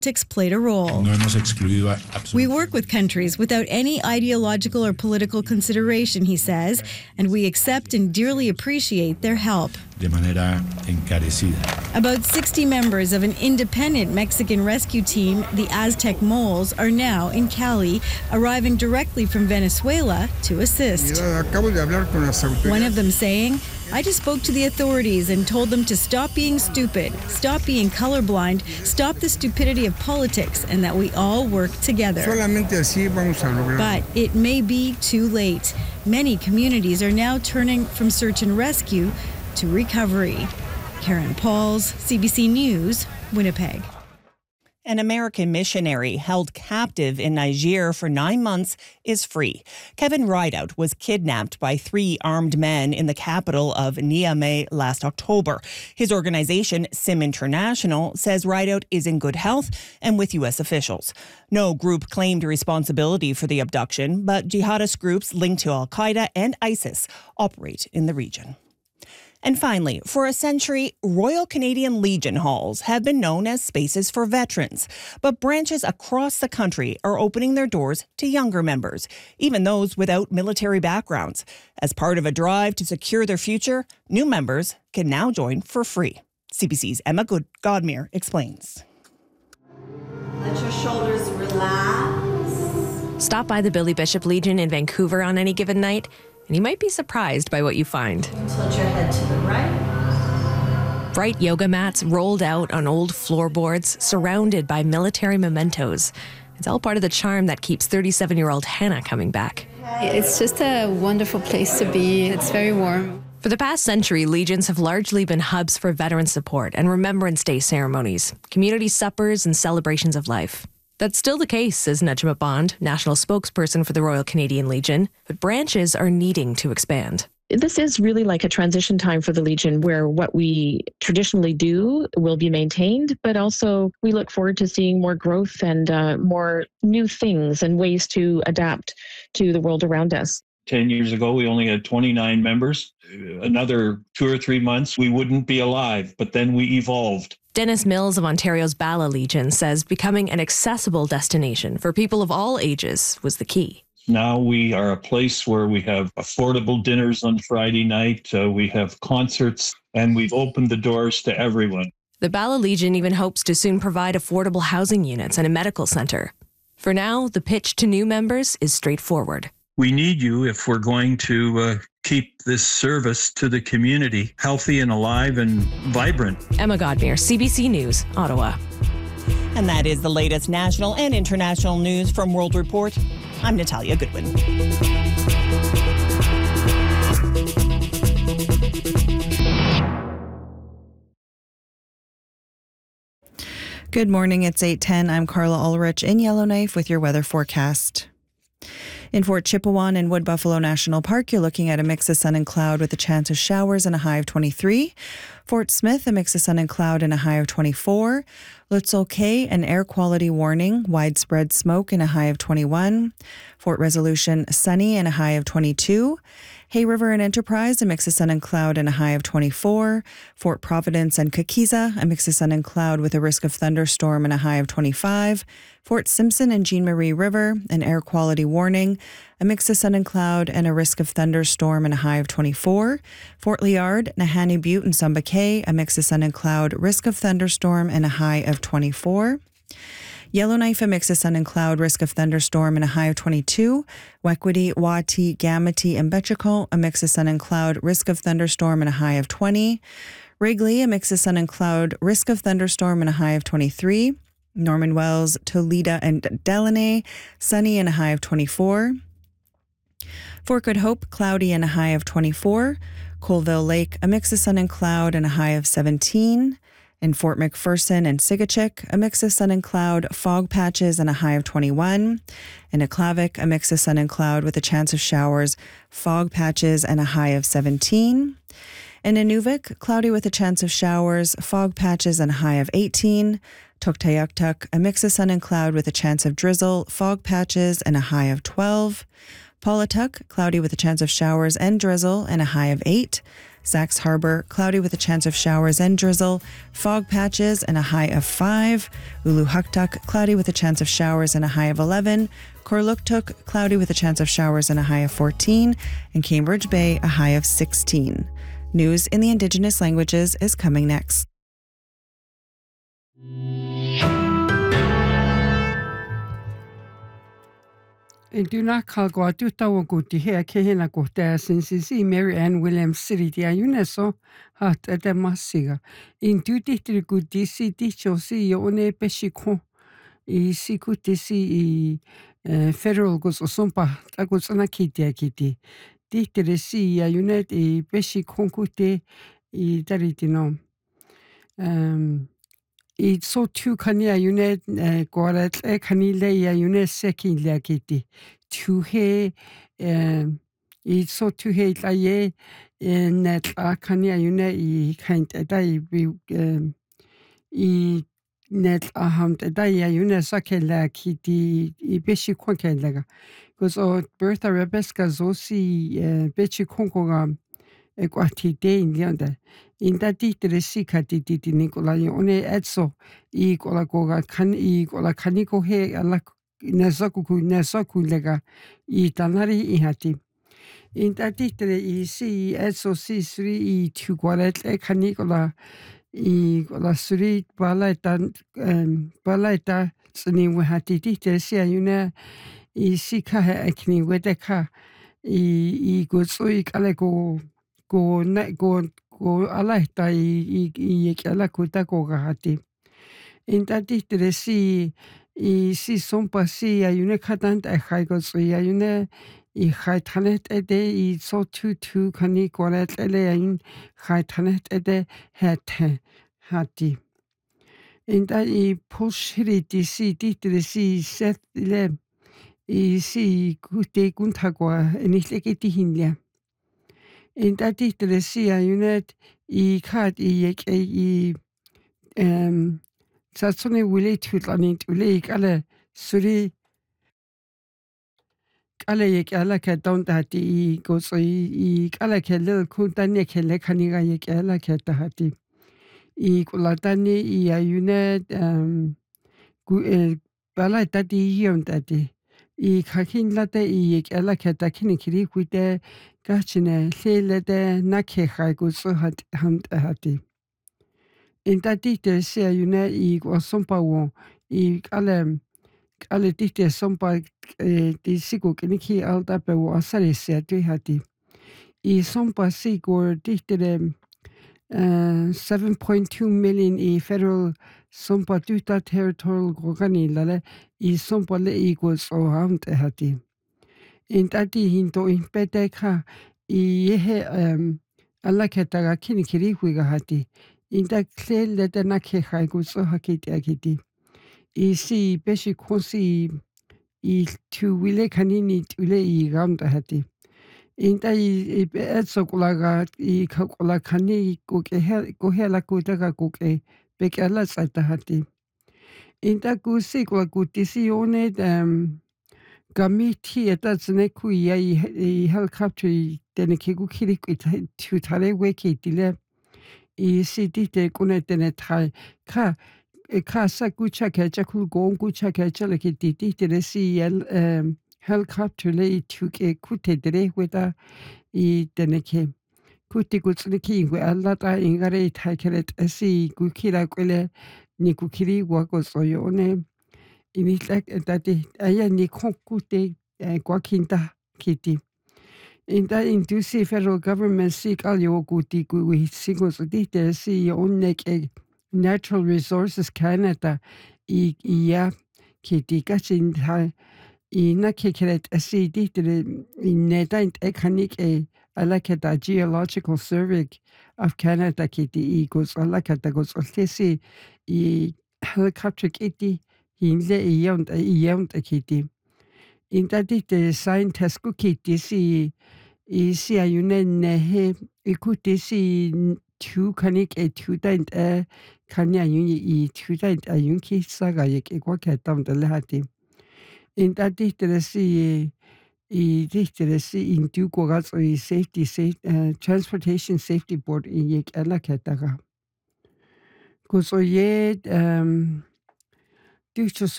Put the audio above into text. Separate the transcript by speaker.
Speaker 1: Politics played a role. We work with countries without any ideological or political consideration, he says, and we accept and dearly appreciate their help. About 60 members of an independent Mexican rescue team, the Aztec Moles, are now in Cali, arriving directly from Venezuela to assist. One of them saying, "I just spoke to the authorities and told them to stop being stupid, stop being colorblind, stop the stupidity of politics, and that we all work together." But it may be too late. Many communities are now turning from search and rescue to recovery. Karen Pauls, CBC News, Winnipeg.
Speaker 2: An American missionary held captive in Niger for 9 months is free. Kevin Rideout was kidnapped by 3 armed men in the capital of Niamey last October. His organization, SIM International, says Rideout is in good health and with U.S. officials. No group claimed responsibility for the abduction, but jihadist groups linked to Al-Qaeda and ISIS operate in the region. And finally, for a century, Royal Canadian Legion halls have been known as spaces for veterans. But branches across the country are opening their doors to younger members, even those without military backgrounds. As part of a drive to secure their future, new members can now join for free. CBC's Emma Godmere explains.
Speaker 3: Let your shoulders relax.
Speaker 4: Stop by the Billy Bishop Legion in Vancouver on any given night, and you might be surprised by what you find.
Speaker 3: Tilt your head to the right.
Speaker 4: Bright yoga mats rolled out on old floorboards, surrounded by military mementos. It's all part of the charm that keeps 37-year-old Hannah coming back.
Speaker 5: It's just a wonderful place to be. It's very warm.
Speaker 4: For the past century, Legions have largely been hubs for veteran support and Remembrance Day ceremonies, community suppers, and celebrations of life. That's still the case, says Najma Bond, national spokesperson for the Royal Canadian Legion, but branches are needing to expand.
Speaker 6: This is really like a transition time for the Legion where what we traditionally do will be maintained, but also we look forward to seeing more growth and more new things and ways to adapt to the world around us.
Speaker 7: 10 years ago, we only had 29 members. Another 2 or 3 months, we wouldn't be alive, but then we evolved.
Speaker 4: Dennis Mills of Ontario's Bala Legion says becoming an accessible destination for people of all ages was the key.
Speaker 7: Now we are a place where we have affordable dinners on Friday night, we have concerts, and we've opened the doors to everyone.
Speaker 4: The Bala Legion even hopes to soon provide affordable housing units and a medical centre. For now, the pitch to new members is straightforward.
Speaker 7: We need you if we're going to keep this service to the community healthy and alive and vibrant.
Speaker 4: Emma Godmere, CBC News, Ottawa.
Speaker 2: And that is the latest national and international news from World Report. I'm Natalia Goodwin.
Speaker 8: Good morning, it's 8:10. I'm Carla Ulrich in Yellowknife with your weather forecast. In Fort Chipewyan and Wood Buffalo National Park, you're looking at a mix of sun and cloud with a chance of showers and a high of 23. Fort Smith, a mix of sun and cloud and a high of 24. Lutzel Cay, an air quality warning, widespread smoke and a high of 21. Fort Resolution, sunny and a high of 22. Hay River and Enterprise, a mix of sun and cloud and a high of 24. Fort Providence and Kakiza, a mix of sun and cloud with a risk of thunderstorm and a high of 25. Fort Simpson and Jean Marie River, an air quality warning, a mix of sun and cloud and a risk of thunderstorm and a high of 24. Fort Liard, Nahanni Butte and Sumba Cay, a mix of sun and cloud, risk of thunderstorm and a high of 24. Yellowknife, a mix of sun and cloud, risk of thunderstorm and a high of 22. Wequity, Wati, Gamity, and Betchicon, a mix of sun and cloud, risk of thunderstorm and a high of 20. Wrigley, a mix of sun and cloud, risk of thunderstorm and a high of 23. Norman Wells, Toledo, and Delaney, sunny and a high of 24. Fort Good Hope, cloudy and a high of 24. Colville Lake, a mix of sun and cloud and a high of 17. In Fort McPherson and Sigachik, a mix of sun and cloud, fog patches and a high of 21. In Aklavik, a mix of sun and cloud with a chance of showers, fog patches and a high of 17. In Inuvik, cloudy with a chance of showers, fog patches and a high of 18. Tuktoyaktuk, a mix of sun and cloud with a chance of drizzle, fog patches and a high of 12. Paulatuk, cloudy with a chance of showers and drizzle and a high of 8. Sachs Harbor, cloudy with a chance of showers and drizzle, fog patches and a high of 5. Uluhuktuk, cloudy with a chance of showers and a high of 11. Korluktuk, cloudy with a chance of showers and a high of 14. And Cambridge Bay, a high of 16. News in the Indigenous languages is coming next.
Speaker 9: Duna kalgoa tutawa guti hea kehena kohtaa sinsi Mary Ann Williams City dia yuneso hat masiga. In tutitri guti si dicho si yone peshiko I si kuti si federal gos osompa tagos anakitia kiti. Ditri si ya yunet I peshiko kuti I daritino. I so tu kania yunet gorat kanile ya yunet sekin kiti. Tu he I so tu he la ye net kania yunet I kind dai I net aham dai ya yunet sakela kiti I beshi konkelega. Cause Bertha Rebeska zosi bechi konkoga Equati de in yonder. In that ditre sika did Nicola Yone Edso, E. Golagoga can E. Gola Caniko he a la Nesaku lega E. Tanari ihati. In that ditre E. C. Edso C3 E. 2 Guaret E. Canicola E. Gola Suri Balaita Sni Wahati ditre sia yuna E. Sika ekni wedeka E. Gotsui Kaleko. Go alaita I ala kuta ko gahati. In that ditre si sompa si ayune katant a haigots ayune I haitanet ede I so tu kani koret ele ayin haitanet ede hati. In that I pushri si ditre si set le I si gute guntagwa enitlekiti hinlia. In that ditre si ayunet I kat I satsone wile tutlanit ule kale suri kale ala ka don't hati I goes I kale ke little kuntane ke le kaniga ala ke hati I kulatani I ayunet bala tati hion tati I kakin late I ala ke takini kiri kuite Gachine, Lede, Nake Haigus hati. In that dite sea une was sompa won, ale dite sompa di sigo kiniki aldape was sea hati. Sompa sigo dite 7.2 million federal sompa tuta territorial gogani lale sompa le equals o hati. In tati hinto in peteka yehe alaketaga kinikiri hati. In that clear letter nake haigus so hakiti akiti. Si beshi konsi tu wile kanini tule ramda hati. In that edsokulaga kakula kani gohela kutaga goke bekala sata hati. In that gusi gutisi one Gamiti etatsne kuia I helicopter denekegu kiri tutare weki dile si dite kunetene tai ka sakucha kecha kulgon kucha kecha leki dite si helicopter le tuke kute dere weta deneke kuti kutsniki we allata ingare taikeret si gukira kwele ni kukiri wako soyone Initlek tati aya ni konkute kwakinta kiti. In that induce federal government seek all your guti gui singles dite si onnek Natural Resources Canada ya kiti kachin ha ina kekeret si dite in nedaint ekanik alaketa Geological Survey of Canada kiti goes alaketa goes oltesi helicopter kiti Inle iaunt akiti. In that the scientist kukiti si ayune nehe ikuti si tu kanik tu daint kanya yuni tu daint ayunki saga yek ekwa ketam de lehati. In that the si I richteresi in dugogas I Transportation Safety Board in yek ella ketaga. Kus oye duchos